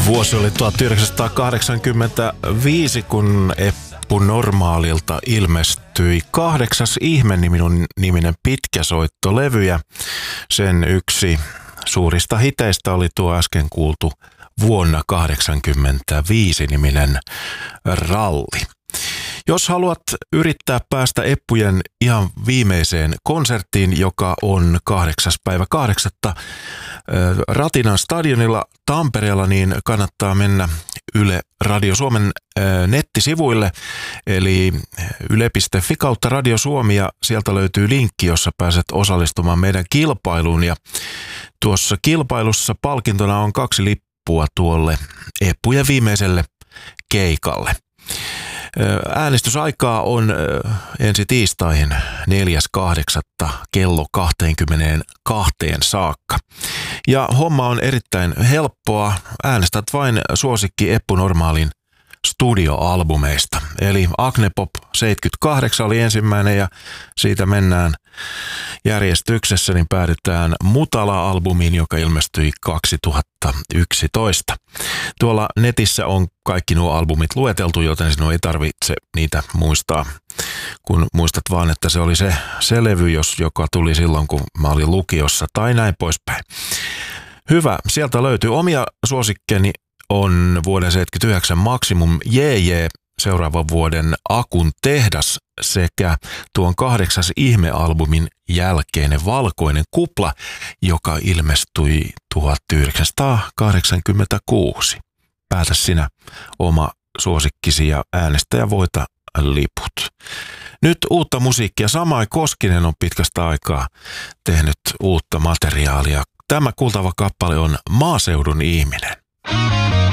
Vuosi oli 1985, kun Eppu Normaalilta ilmestyi 8. ihme-niminen pitkäsoittolevy, ja sen yksi suurista hiteistä oli tuo äsken kuultu vuonna 1985 niminen Ralli. Jos haluat yrittää päästä Eppujen ihan viimeiseen konserttiin, joka on 8.8. Ratinan stadionilla Tampereella, niin kannattaa mennä Yle Radio Suomen nettisivuille, eli yle.fi kautta Radio Suomi, ja sieltä löytyy linkki, jossa pääset osallistumaan meidän kilpailuun, ja tuossa kilpailussa palkintona on 2 lippua tuolle Eppujen viimeiselle keikalle. Äänestysaikaa on ensi tiistaihin 4.8. kello 22 saakka. Ja homma on erittäin helppoa. Äänestät vain suosikki Eppu Normaalin studioalbumeista. Eli Agnepop 78 oli ensimmäinen, ja siitä mennään järjestyksessä, niin päädytään Mutala-albumiin, joka ilmestyi 2011. Tuolla netissä on kaikki nuo albumit lueteltu, joten sinun ei tarvitse niitä muistaa, kun muistat vaan, että se oli se levy, joka tuli silloin, kun mä olin lukiossa tai näin poispäin. Hyvä, sieltä löytyy omia suosikkeni. On vuoden 79 Maximum JJ, seuraavan vuoden Akun tehdas sekä tuon 8. ihme-albumin jälkeinen Valkoinen kupla, joka ilmestyi 1986. Päätä sinä oma suosikkisi ja äänestä ja voita liput. Nyt uutta musiikkia. Samai Koskinen on pitkästä aikaa tehnyt uutta materiaalia. Tämä kuultava kappale on Maaseudun ihminen.